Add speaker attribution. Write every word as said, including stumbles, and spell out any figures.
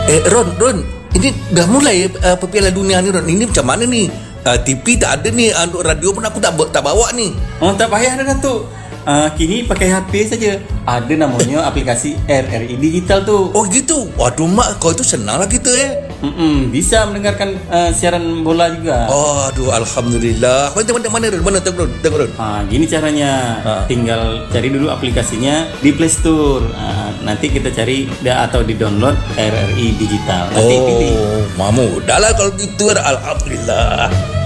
Speaker 1: Eh Ron, Ron, ini dah mulai uh, Piala Dunia ni Ron. Ini macam mana ni? Uh, T V tak ada ni, uh, radio pun aku tak tak bawa ni.
Speaker 2: Oh, tak payah dah Datuk. Uh, kini pakai H P saja. Ada namanya aplikasi R R I Digital tu.
Speaker 1: Oh gitu. Waduh mak, kau itu senanglah kita eh.
Speaker 2: Mm-mm, bisa mendengarkan uh, siaran bola juga.
Speaker 1: Oh, aduh alhamdulillah. Mana mana Ron? Mana tengok Ron? Tengok Ron.
Speaker 2: Ha, gini caranya.
Speaker 1: Ha.
Speaker 2: Tinggal cari dulu aplikasinya di Play Store. Ha, nanti kita cari da, atau di download R R I Digital. Nanti
Speaker 1: oh,
Speaker 2: pilih.
Speaker 1: mamu. Dah lah kalau gitu alhamdulillah.